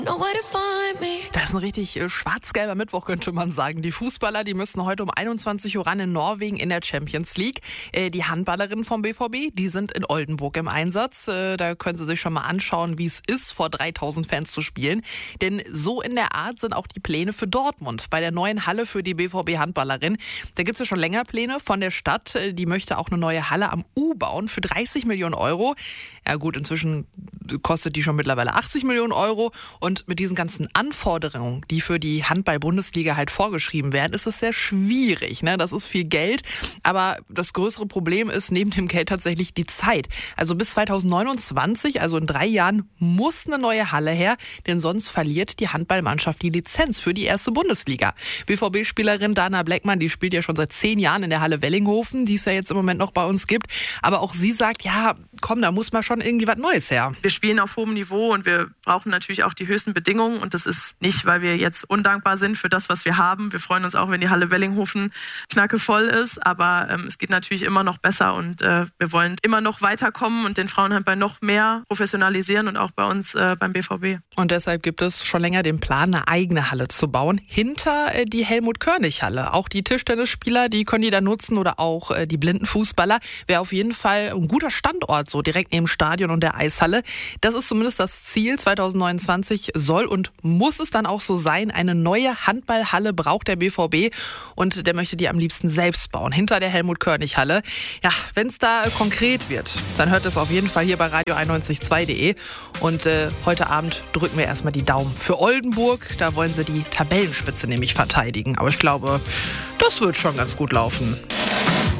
Das ist ein richtig schwarz-gelber Mittwoch, könnte man sagen. Die Fußballer, die müssen heute um 21 Uhr ran in Norwegen in der Champions League. Die Handballerinnen vom BVB, die sind in Oldenburg im Einsatz. Da können Sie sich schon mal anschauen, wie es ist, vor 3000 Fans zu spielen. Denn so in der Art sind auch die Pläne für Dortmund, bei der neuen Halle für die BVB-Handballerin. Da gibt es ja schon länger Pläne von der Stadt. Die möchte auch eine neue Halle am U bauen für 30 Millionen Euro. Ja gut, inzwischen kostet die schon mittlerweile 80 Millionen Euro. Und mit diesen ganzen Anforderungen, die für die Handball-Bundesliga halt vorgeschrieben werden, ist es sehr schwierig. Ne? Das ist viel Geld. Aber das größere Problem ist neben dem Geld tatsächlich die Zeit. Also bis 2029, also in 3 Jahren, muss eine neue Halle her. Denn sonst verliert die Handballmannschaft die Lizenz für die erste Bundesliga. BVB-Spielerin Dana Bleckmann, die spielt ja schon seit 10 Jahren in der Halle Wellinghofen, die es ja jetzt im Moment noch bei uns gibt. Aber auch sie sagt, ja, komm, da muss mal schon irgendwie was Neues her. Wir spielen auf hohem Niveau und wir brauchen natürlich auch die höchsten Bedingungen. Und das ist nicht, weil wir jetzt undankbar sind für das, was wir haben. Wir freuen uns auch, wenn die Halle Wellinghofen knackevoll ist. Aber es geht natürlich immer noch besser und wir wollen immer noch weiterkommen und den Frauenhandball noch mehr professionalisieren und auch bei uns beim BVB. Und deshalb gibt es schon länger den Plan, eine eigene Halle zu bauen, hinter die Helmut-Körnig-Halle. Auch die Tischtennisspieler, die können die da nutzen oder auch die blinden Fußballer. Wäre auf jeden Fall ein guter Standort, so direkt neben dem Stadion und der Eishalle. Das ist zumindest das Ziel. 2029 soll und muss es dann auch so sein. Eine neue Handballhalle braucht der BVB und der möchte die am liebsten selbst bauen, hinter der Helmut-Körnig-Halle. Ja, wenn es da konkret wird, dann hört es auf jeden Fall hier bei radio912.de. Und heute Abend drücken wir erstmal die Daumen für Oldenburg. Da wollen sie die Tabellenspitze nämlich verteidigen. Aber ich glaube, das wird schon ganz gut laufen.